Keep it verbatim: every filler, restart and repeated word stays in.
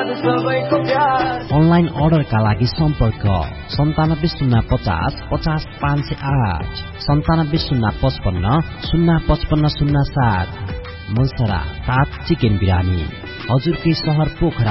Online अर्डरका लागि सम्पर्क सन्तानब्बे शून्य पचास पचास पाँच सय आठ सन्तानब्बे शून्य पचपन्न शून्य पचपन्न शून्य सात। मुलसरा सात चिकन बिरामी हजुरकै सहर पोखरा।